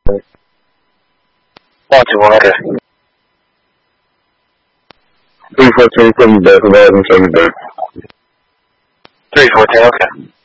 121, okay. 3427 back, 11, 7 back. 314, okay.